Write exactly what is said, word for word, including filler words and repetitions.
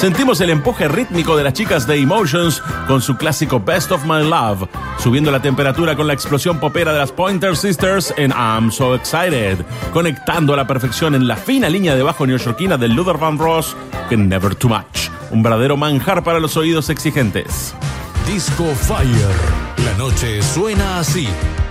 Sentimos el empuje rítmico de las chicas de Emotions con su clásico Best of My Love, subiendo la temperatura con la explosión popera de las Pointer Sisters en I'm So Excited, conectando a la perfección en la fina línea de bajo neoyorquina de Luther Vandross con Never Too Much, un verdadero manjar para los oídos exigentes. Disco Fire. La noche suena así.